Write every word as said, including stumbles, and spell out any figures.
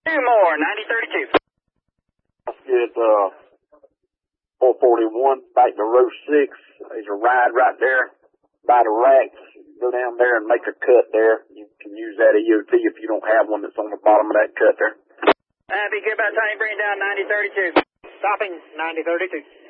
Two more, ninety thirty-two. Let's get uh, four forty-one back to row six. There's a ride right there by the racks. Go down there and make a cut there. You can use that E O T if you don't have one that's on the bottom of that cut there. Uh, be good about time you bring it down, ninety thirty-two. Stopping, ninety thirty-two.